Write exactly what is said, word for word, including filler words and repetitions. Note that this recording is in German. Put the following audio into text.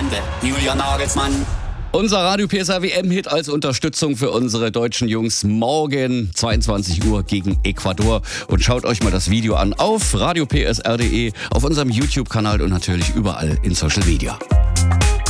Bande, Julian Nagelsmann. Unser Radio P S R W M-Hit als Unterstützung für unsere deutschen Jungs morgen zweiundzwanzig Uhr gegen Ecuador. Und schaut euch mal das Video an auf radio p s r punkt d e, auf unserem YouTube-Kanal und natürlich überall in Social Media.